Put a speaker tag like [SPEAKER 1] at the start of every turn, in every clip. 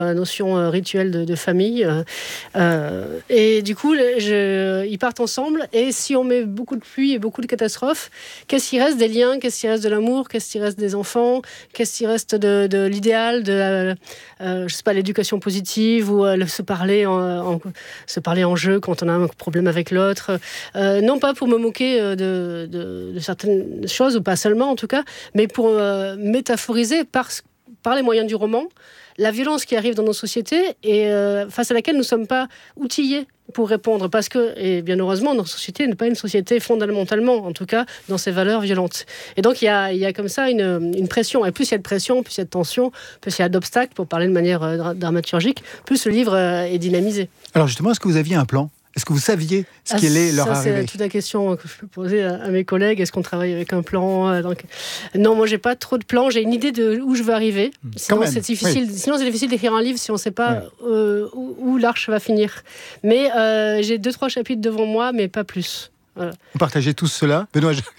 [SPEAKER 1] la notion rituelle de famille. Et du coup, ils partent ensemble. Et si on met beaucoup de pluie et beaucoup de catastrophes, qu'est-ce qui reste des liens? Qu'est-ce qui reste de l'amour? Qu'est-ce qui reste des enfants? Qu'est-ce qui reste de l'idéal, de je sais pas, l'éducation positive ou se parler en jeu quand on a un problème avec l'autre? Non pas pour me moquer de certaines choses, ou pas seulement en tout cas, mais pour métaphoriser par les moyens du roman la violence qui arrive dans nos sociétés et face à laquelle nous ne sommes pas outillés pour répondre, parce que, et bien heureusement, notre société n'est pas une société fondamentalement, en tout cas, dans ses valeurs violentes. Et donc, il y a comme ça une pression. Et plus il y a de pression, plus il y a de tension, plus il y a d'obstacles, pour parler de manière dramaturgique, plus le livre est dynamisé.
[SPEAKER 2] Alors justement, est-ce que vous aviez un plan ? Est-ce que vous saviez ce qu'elle est leur arrivée ?
[SPEAKER 1] C'est toute la question que je peux poser à mes collègues. Est-ce qu'on travaille avec un plan ? Non, moi, j'ai pas trop de plans. J'ai une idée de où je veux arriver. Sinon, c'est difficile. Oui. Sinon, c'est difficile d'écrire un livre si on ne sait pas où l'arche va finir. Mais j'ai 2-3 chapitres devant moi, mais pas plus. Voilà.
[SPEAKER 2] Vous partagez tous cela, Benoît Jacques.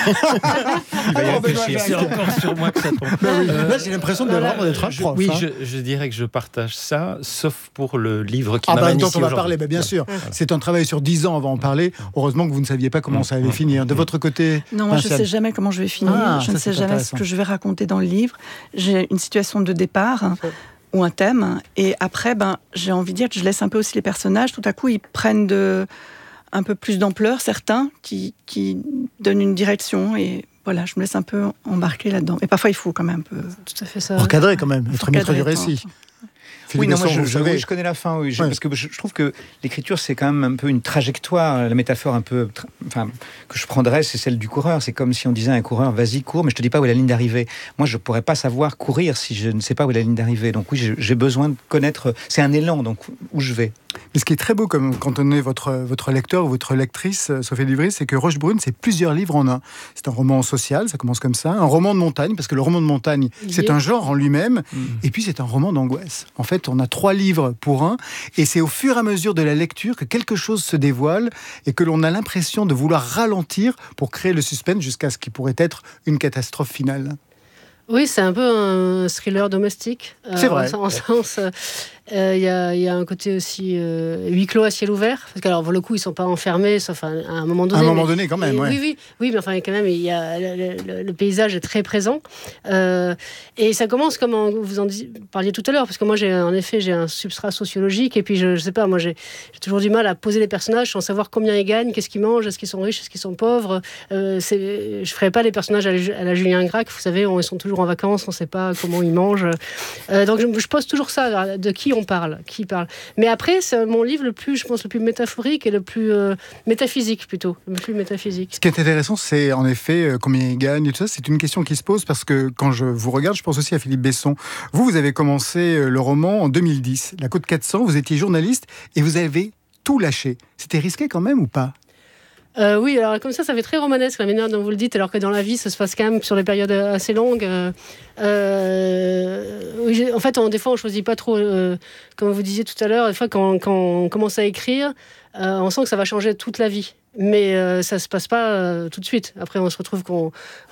[SPEAKER 3] C'est encore sur moi que ça tombe.
[SPEAKER 2] Là, j'ai l'impression d'être un prof.
[SPEAKER 3] Oui, je dirais que je partage ça, sauf pour le livre qui m'a initié
[SPEAKER 2] dont on va
[SPEAKER 3] aujourd'hui.
[SPEAKER 2] parler, bien sûr. C'est un travail sur 10 ans, on va en parler. Heureusement que vous ne saviez pas comment ça allait finir. De votre côté,
[SPEAKER 4] non, moi, je ne sais jamais comment je vais finir. Je ne sais jamais ce que je vais raconter dans le livre. J'ai une situation de départ ou un thème. Et après, j'ai envie de dire que je laisse un peu aussi les personnages. Tout à coup, ils prennent un peu plus d'ampleur, certains, qui donnent une direction, et voilà, je me laisse un peu embarquer là-dedans. Et parfois, il faut quand même un peu...
[SPEAKER 1] C'est tout à fait ça.
[SPEAKER 2] Recadrer quand même, être maître du récit.
[SPEAKER 5] Oui, non, moi je connais la fin, oui. Parce que je trouve que l'écriture, c'est quand même un peu une trajectoire. La métaphore un peu, que je prendrais, c'est celle du coureur. C'est comme si on disait à un coureur, vas-y, cours, mais je te dis pas où est la ligne d'arrivée. Moi, je pourrais pas savoir courir si je ne sais pas où est la ligne d'arrivée. Donc oui, j'ai besoin de connaître. C'est un élan, donc où je vais.
[SPEAKER 2] Mais ce qui est très beau, comme quand on est votre lecteur ou votre lectrice, Sophie Livry, c'est que Rochebrune, c'est plusieurs livres en un. C'est un roman social, ça commence comme ça, un roman de montagne, parce que le roman de montagne, c'est un genre en lui-même, et puis c'est un roman d'angoisse. En fait, on a 3 livres pour un, et c'est au fur et à mesure de la lecture que quelque chose se dévoile, et que l'on a l'impression de vouloir ralentir pour créer le suspense jusqu'à ce qui pourrait être une catastrophe finale.
[SPEAKER 1] Oui, c'est un peu un thriller domestique.
[SPEAKER 2] C'est vrai.
[SPEAKER 1] En sens, il y a un côté aussi huis clos à ciel ouvert. Parce que, alors, pour le coup, ils ne sont pas enfermés, sauf à un moment donné.
[SPEAKER 2] À un moment donné, quand même,
[SPEAKER 1] Oui, mais enfin, quand même, le paysage est très présent. Et ça commence comme vous en parliez tout à l'heure, parce que moi, j'ai un substrat sociologique, et puis, je sais pas, moi, j'ai toujours du mal à poser les personnages sans savoir combien ils gagnent, qu'est-ce qu'ils mangent, est-ce qu'ils sont riches, est-ce qu'ils sont pauvres. Je ne ferai pas les personnages à la Julien Gracq, vous savez, ils sont toujours en vacances, on ne sait pas comment ils mangent. Donc je pose toujours ça, de qui on parle, qui parle. Mais après, c'est mon livre le plus métaphorique et le plus métaphysique plutôt, le plus métaphysique.
[SPEAKER 2] Ce qui est intéressant, c'est en effet combien ils gagnent et tout ça. C'est une question qui se pose parce que quand je vous regarde, je pense aussi à Philippe Besson. Vous avez commencé le roman en 2010, La Côte 400. Vous étiez journaliste et vous avez tout lâché. C'était risqué quand même ou pas ?
[SPEAKER 1] Oui, alors comme ça fait très romanesque la manière dont vous le dites, alors que dans la vie, ça se passe quand même sur des périodes assez longues. En fait, des fois, on choisit pas trop, comme vous disiez tout à l'heure, des fois, quand on commence à écrire, on sent que ça va changer toute la vie. Mais ça se passe pas tout de suite. Après, on se retrouve qu'on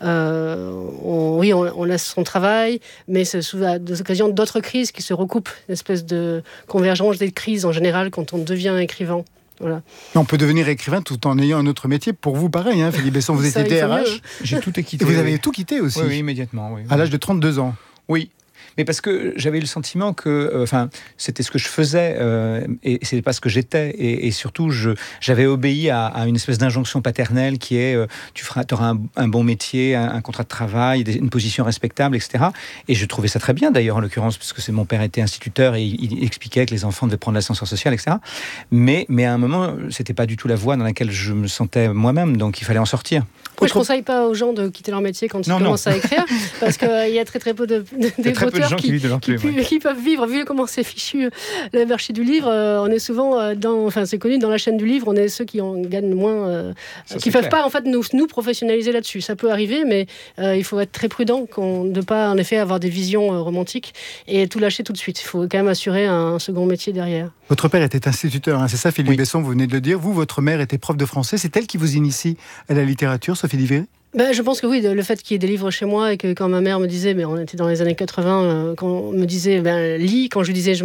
[SPEAKER 1] laisse son travail, mais c'est souvent à des occasions d'autres crises qui se recoupent, une espèce de convergence des crises en général quand on devient écrivain. Voilà.
[SPEAKER 2] On peut devenir écrivain tout en ayant un autre métier. Pour vous, pareil, Philippe Besson, vous étiez DRH.
[SPEAKER 5] J'ai tout quitté.
[SPEAKER 2] Et vous avez tout quitté aussi.
[SPEAKER 5] Oui, immédiatement. Oui.
[SPEAKER 2] À l'âge de 32 ans.
[SPEAKER 5] Oui. Mais parce que j'avais le sentiment que, c'était ce que je faisais et c'est pas ce que j'étais. Et surtout, j'avais obéi à une espèce d'injonction paternelle qui est tu auras un bon métier, un contrat de travail, une position respectable, etc. Et je trouvais ça très bien d'ailleurs en l'occurrence parce que mon père était instituteur et il expliquait que les enfants devaient prendre l'ascenseur social, etc. Mais à un moment, c'était pas du tout la voie dans laquelle je me sentais moi-même, donc il fallait en sortir.
[SPEAKER 1] Moi, je ne conseille pas aux gens de quitter leur métier quand ils commencent à écrire, parce qu'il y a très très peu d'auteurs qui peuvent vivre. Vu comment c'est fichu le marché du livre, on est souvent c'est connu dans la chaîne du livre, on est ceux qui en gagnent moins, qui ne peuvent pas en fait nous professionnaliser là-dessus. Ça peut arriver, mais il faut être très prudent de ne pas en effet avoir des visions romantiques et tout lâcher tout de suite. Il faut quand même assurer un second métier derrière.
[SPEAKER 2] Votre père était instituteur, c'est ça, Philippe Besson, vous venez de le dire. Vous, votre mère était prof de français. C'est elle qui vous initie à la littérature, Sophie Livry ?
[SPEAKER 1] Je pense que oui, le fait qu'il y ait des livres chez moi et que quand ma mère me disait, mais on était dans les années 80, quand on me disait lis, quand je lui disais